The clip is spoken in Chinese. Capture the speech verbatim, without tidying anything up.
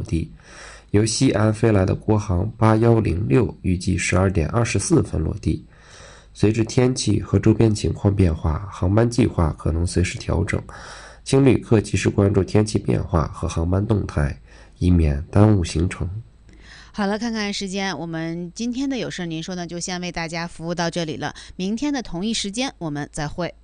地。由西安飞来的国航八一零六预计十二点二十四分落地。随着天气和周边情况变化，航班计划可能随时调整，请旅客及时关注天气变化和航班动态，以免耽误行程。 好了，看看时间，我们今天的有事您说呢，就先为大家服务到这里了。明天的同一时间我们再会。